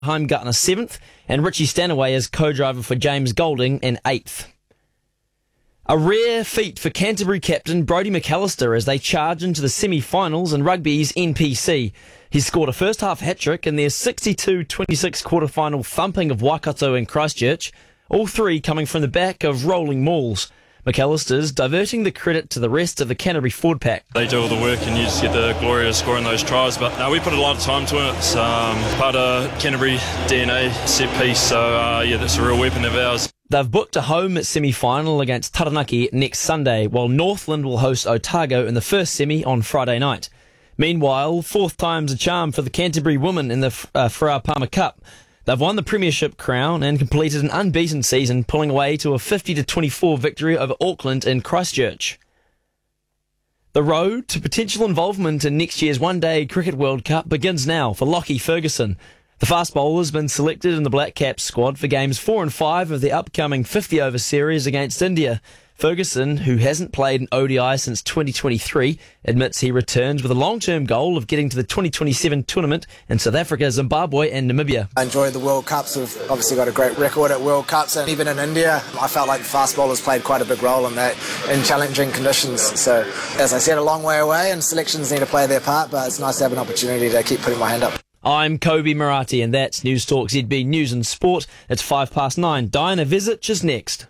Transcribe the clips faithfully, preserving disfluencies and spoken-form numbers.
Heimgartner seventh, and Richie Stanaway is co-driver for James Golding in eighth. A rare feat for Canterbury captain Brodie McAllister as they charge into the semi-finals in rugby's N P C. He scored a first-half hat-trick in their sixty-two twenty-six quarter-final thumping of Waikato and Christchurch, all three coming from the back of rolling mauls. McAllister's diverting the credit to the rest of the Canterbury forward pack. They do all the work and you just get the glory of scoring those tries, but no, we put a lot of time to it. It's um, part of Canterbury D N A set piece, so uh, yeah, that's a real weapon of ours. They've booked a home semi-final against Taranaki next Sunday, while Northland will host Otago in the first semi on Friday night. Meanwhile, fourth time's a charm for the Canterbury women in the uh, Farrar Palmer Cup. They've won the premiership crown and completed an unbeaten season, pulling away to a fifty to twenty-four victory over Auckland in Christchurch. The road to potential involvement in next year's One-Day Cricket World Cup begins now for Lockie Ferguson. The fast bowler has been selected in the Black Caps squad for games four and five of the upcoming fifty-over series against India. Ferguson, who hasn't played an O D I since twenty twenty-three, admits he returns with a long-term goal of getting to the twenty twenty-seven tournament in South Africa, Zimbabwe and Namibia. I enjoyed the World Cups. We've obviously got a great record at World Cups, and even in India, I felt like the fast bowlers played quite a big role in that, in challenging conditions. So, as I said, a long way away, and selections need to play their part, but it's nice to have an opportunity to keep putting my hand up. I'm Kobe Murati, and that's News Talk Z B News and Sport. It's five past nine. Diana Visich is next.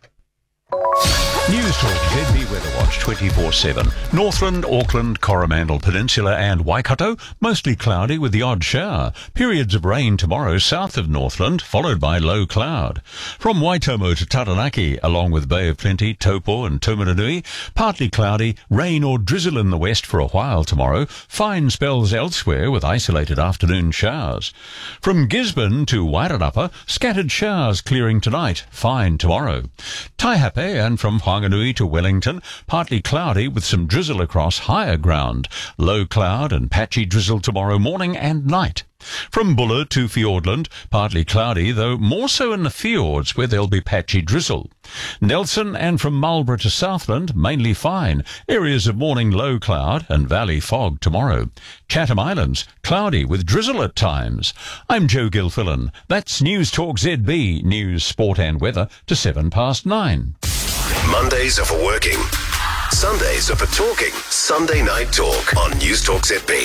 News Talk Z B Weather Watch twenty-four seven. Northland, Auckland, Coromandel Peninsula and Waikato, mostly cloudy with the odd shower. Periods of rain tomorrow south of Northland, followed by low cloud. From Waitomo to Taranaki, along with Bay of Plenty, Taupo and Taumarunui, partly cloudy, rain or drizzle in the west for a while tomorrow. Fine spells elsewhere with isolated afternoon showers. From Gisborne to Wairarapa, scattered showers clearing tonight, fine tomorrow. Taihape and from Whanganui to Wellington, partly cloudy with some drizzle across higher ground. Low cloud and patchy drizzle tomorrow morning and night. From Buller to Fiordland, partly cloudy, though more so in the fjords where there'll be patchy drizzle. Nelson and from Marlborough to Southland, mainly fine. Areas of morning low cloud and valley fog tomorrow. Chatham Islands, cloudy with drizzle at times. I'm Joe Gilfillan. That's News Talk Z B, news, sport and weather to seven past nine. Mondays are for working. Sundays are for talking. Sunday Night Talk on News Talk Z B.